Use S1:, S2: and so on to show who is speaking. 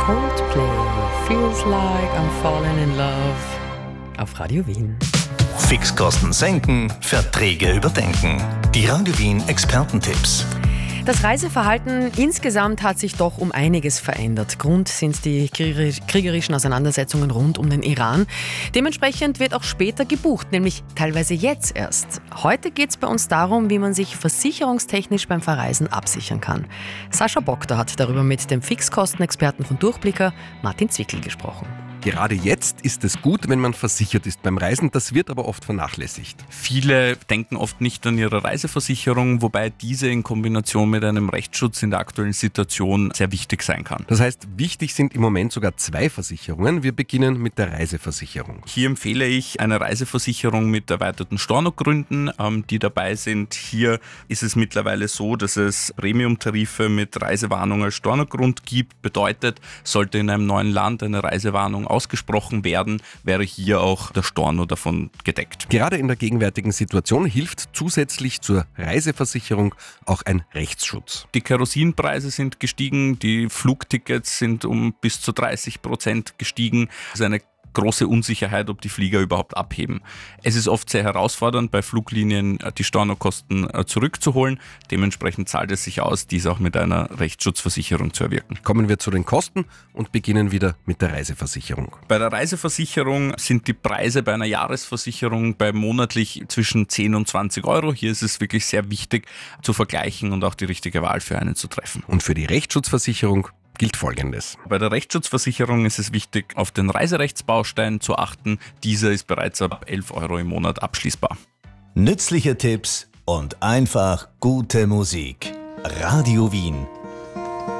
S1: Coldplay, Feels Like I'm Falling in Love auf Radio Wien.
S2: Fixkosten senken, Verträge überdenken. Die Radio Wien Expertentipps.
S1: Das Reiseverhalten insgesamt hat sich doch um einiges verändert. Grund sind die kriegerischen Auseinandersetzungen rund um den Iran. Dementsprechend wird auch später gebucht, nämlich teilweise jetzt erst. Heute geht es bei uns darum, wie man sich versicherungstechnisch beim Verreisen absichern kann. Sascha Bogda hat darüber mit dem Fixkostenexperten von Durchblicker, Martin Zwickel, gesprochen.
S3: Gerade jetzt ist es gut, wenn man versichert ist beim Reisen, das wird aber oft vernachlässigt.
S4: Viele denken oft nicht an ihre Reiseversicherung, wobei diese in Kombination mit einem Rechtsschutz in der aktuellen Situation sehr wichtig sein kann.
S3: Das heißt, wichtig sind im Moment sogar 2 Versicherungen. Wir beginnen mit der Reiseversicherung.
S4: Hier empfehle ich eine Reiseversicherung mit erweiterten Stornogründen, die dabei sind. Hier ist es mittlerweile so, dass es Premium-Tarife mit Reisewarnung als Stornogrund gibt. Bedeutet, sollte in einem neuen Land eine Reisewarnung ausgesprochen werden, wäre hier auch der Storno davon gedeckt.
S3: Gerade in der gegenwärtigen Situation hilft zusätzlich zur Reiseversicherung auch ein Rechtsschutz.
S4: Die Kerosinpreise sind gestiegen, die Flugtickets sind um bis zu 30% gestiegen. Das ist eine große Unsicherheit, ob die Flieger überhaupt abheben. Es ist oft sehr herausfordernd, bei Fluglinien die Stornokosten zurückzuholen. Dementsprechend zahlt es sich aus, dies auch mit einer Rechtsschutzversicherung zu erwirken.
S3: Kommen wir zu den Kosten und beginnen wieder mit der Reiseversicherung.
S4: Bei der Reiseversicherung sind die Preise bei einer Jahresversicherung bei monatlich zwischen 10 und 20 Euro. Hier ist es wirklich sehr wichtig zu vergleichen und auch die richtige Wahl für einen zu treffen.
S3: Und für die Rechtsschutzversicherung gilt Folgendes.
S4: Bei der Rechtsschutzversicherung ist es wichtig, auf den Reiserechtsbaustein zu achten. Dieser ist bereits ab 11 Euro im Monat abschließbar.
S2: Nützliche Tipps und einfach gute Musik. Radio Wien